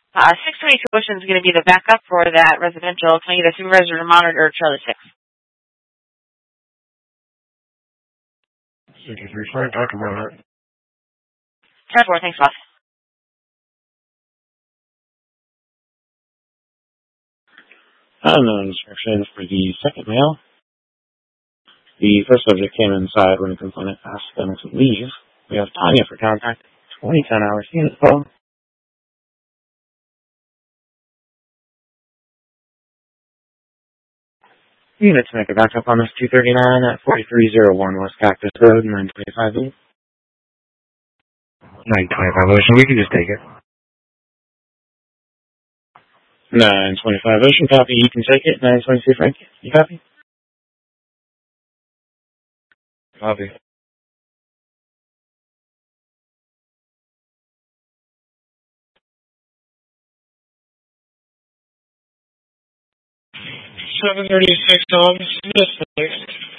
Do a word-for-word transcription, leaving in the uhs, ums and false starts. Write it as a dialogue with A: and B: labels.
A: Uh, six twenty-two Ocean is going to be the backup for that residential. Can I get a supervisor to monitor Charlie six?
B: sixty-three, fine, talk about it.
A: ten four, thanks, boss.
C: Unknown instructions for the second mail. The first subject came inside when the complainant asked them to leave. We have Tanya for contact. twenty ten hours unit phone. Unit to make a backup on this two thirty-nine at forty-three oh one West Cactus Road, nine twenty-five E.
B: nine twenty-five Ocean, we can just take it.
C: nine twenty-five Ocean, copy, you can take it. nine twenty-two Frank, you copy?
B: Copy. seven thirty-six, August, this place.